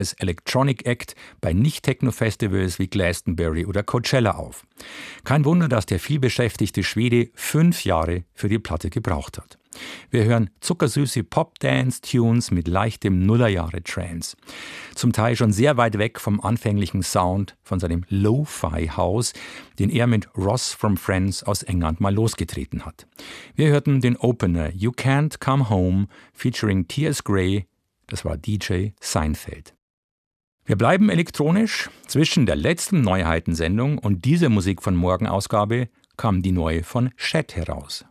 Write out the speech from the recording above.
als Electronic Act bei Nicht-Techno-Festivals wie Glastonbury oder Coachella auf. Kein Wunder, dass der vielbeschäftigte Schwede 5 Jahre für die Platte gebraucht hat. Wir hören zuckersüße Pop-Dance-Tunes mit leichtem Nullerjahre-Trance. Zum Teil schon sehr weit weg vom anfänglichen Sound von seinem Lo-Fi-House, den er mit Ross from Friends aus England mal losgetreten hat. Wir hörten den Opener You Can't Come Home featuring T.S. Gray, das war DJ Seinfeld. Wir bleiben elektronisch. Zwischen der letzten Neuheitensendung und dieser Musik von Morgen Ausgabe kam die neue von Chet heraus.